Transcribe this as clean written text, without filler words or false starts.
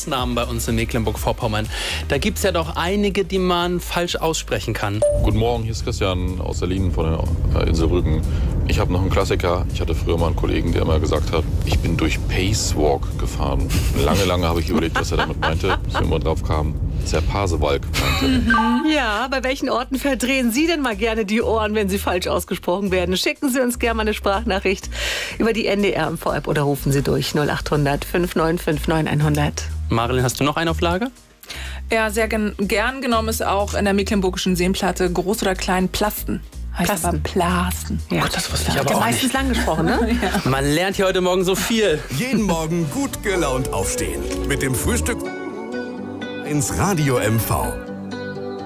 Ortsnamen bei uns in Mecklenburg-Vorpommern. Da gibt es ja doch einige, die man falsch aussprechen kann. Guten Morgen, hier ist Christian aus Berlin von der Insel Rügen. Ich habe noch einen Klassiker. Ich hatte früher mal einen Kollegen, der immer gesagt hat, ich bin durch Pacewalk gefahren. Lange habe ich überlegt, was er damit meinte, bis wir immer drauf kamen, dass er Pasewalk meinte. Ja, bei welchen Orten verdrehen Sie denn mal gerne die Ohren, wenn sie falsch ausgesprochen werden? Schicken Sie uns gerne mal eine Sprachnachricht über die NDR-Info-App oder rufen Sie durch 0800 5959 100. Marilyn, hast du noch eine auf Lager? Ja, sehr gern genommen ist auch in der mecklenburgischen Seenplatte groß oder klein Plasten. Heißt Plasten. aber Plasten. Ja. Gott, das wusste ich Hat aber ja auch meistens nicht. lang gesprochen, ne? Ja. Man lernt hier heute Morgen so viel. Jeden Morgen gut gelaunt aufstehen. Mit dem Frühstück ins Radio MV.